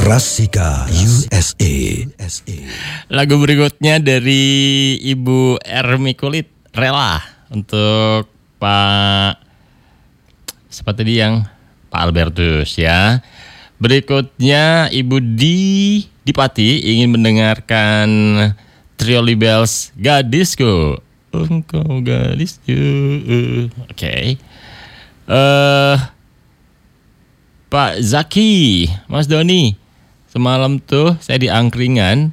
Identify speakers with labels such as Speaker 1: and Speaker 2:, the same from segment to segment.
Speaker 1: Rasika USA.
Speaker 2: Lagu berikutnya dari Ibu Ermi Kulit, Rela, untuk Pak siapa tadi yang Pak Albertus ya. Berikutnya Ibu Dipati ingin mendengarkan Trio Libels Gadisku. Engkau gadisku. Oke. Pak Zaki, Mas Doni, semalam tuh saya di angkringan.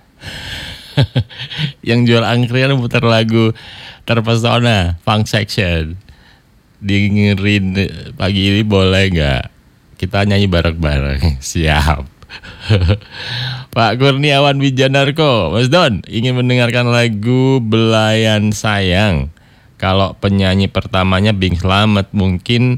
Speaker 2: Yang jual angkringan putar lagu Terpesona, Funk Section. Dengerin pagi ini boleh nggak? Kita nyanyi bareng-bareng. Siap. Pak Kurniawan Wijanarko, Mas Don ingin mendengarkan lagu Belayan Sayang. Kalau penyanyi pertamanya Bing Slamet, mungkin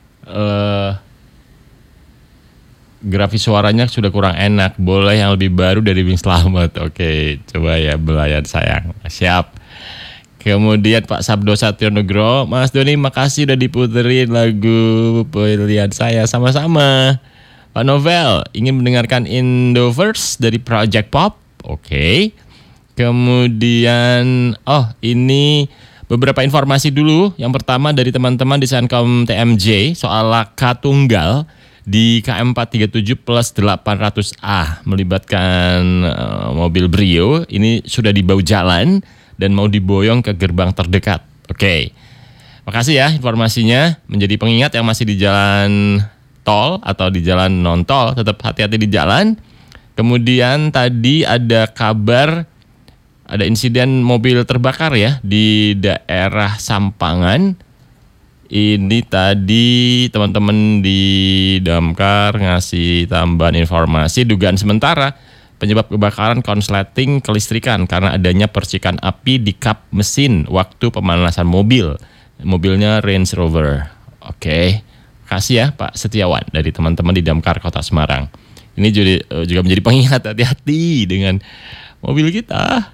Speaker 2: grafis suaranya sudah kurang enak. Boleh yang lebih baru dari Bing Slamet. Oke, coba ya Belayan Sayang. Siap. Kemudian Pak Sabdo Satronegro, Mas Doni makasih udah diputerin lagu pilihan saya. Sama-sama. Pak Novel ingin mendengarkan Indoverse dari Project Pop. Oke. Kemudian ini beberapa informasi dulu. Yang pertama dari teman-teman di Senkom TMJ soal laka tunggal di KM 437 plus 800A melibatkan mobil Brio. Ini sudah di bahu jalan dan mau diboyong ke gerbang terdekat. Oke. Makasih ya informasinya. Menjadi pengingat yang masih di jalan tol atau di jalan non tol, tetap hati-hati di jalan. Kemudian tadi ada kabar ada insiden mobil terbakar ya di daerah Sampangan. Ini tadi teman-teman di Damkar ngasih tambahan informasi dugaan sementara penyebab kebakaran konsleting kelistrikan karena adanya percikan api di kap mesin waktu pemanasan mobil. Mobilnya Range Rover. Oke. Kasih ya Pak Setiawan dari teman-teman di Damkar Kota Semarang. Ini juga menjadi pengingat, hati-hati dengan mobil kita.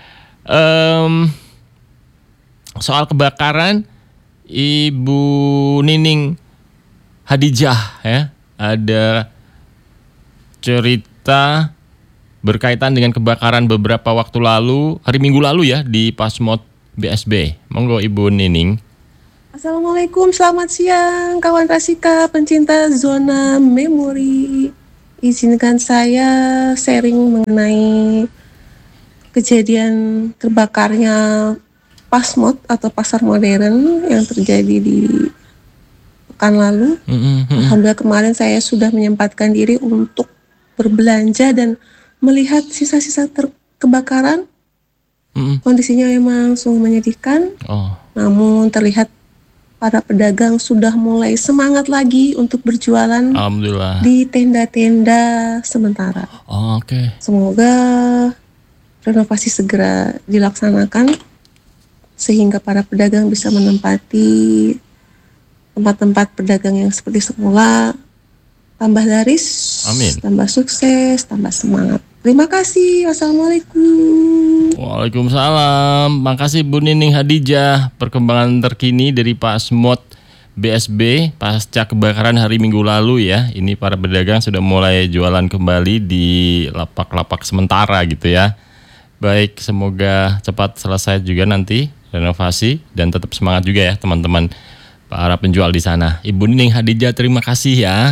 Speaker 2: Soal kebakaran, Ibu Nining Hadijah ya, ada cerita berkaitan dengan kebakaran beberapa waktu lalu, hari Minggu lalu ya di Pasmod BSB. Monggo Ibu Nining.
Speaker 3: Assalamualaikum, selamat siang kawan Rasika pencinta zona memori. Izinkan saya sharing mengenai kejadian terbakarnya Pasmod atau pasar modern yang terjadi di pekan lalu. Alhamdulillah kemarin saya sudah menyempatkan diri untuk berbelanja dan melihat sisa-sisa kebakaran. Kondisinya memang sungguh menyedihkan. Namun terlihat para pedagang sudah mulai semangat lagi untuk berjualan di tenda-tenda sementara.
Speaker 2: Oke.
Speaker 3: Semoga renovasi segera dilaksanakan sehingga para pedagang bisa menempati tempat-tempat pedagang yang seperti semula, tambah laris, tambah sukses, tambah semangat. Terima kasih. Wassalamualaikum.
Speaker 2: Waalaikumsalam. Makasih Bu Nining Hadijah. Perkembangan terkini dari Pasmod BSB pasca kebakaran hari Minggu lalu ya. Ini para pedagang sudah mulai jualan kembali di lapak-lapak sementara gitu ya. Baik, semoga cepat selesai juga nanti renovasi dan tetap semangat juga ya teman-teman para penjual di sana. Ibu Nining Hadijah, terima kasih ya.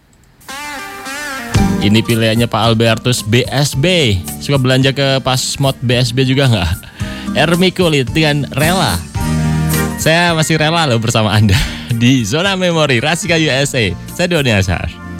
Speaker 2: Ini pilihannya Pak Albertus BSB. Suka belanja ke Pasmod BSB juga nggak? Ermi Kulit dengan Rela. Saya masih rela loh bersama Anda di Zona Memori Rasika USA. Saya Doni Ashar.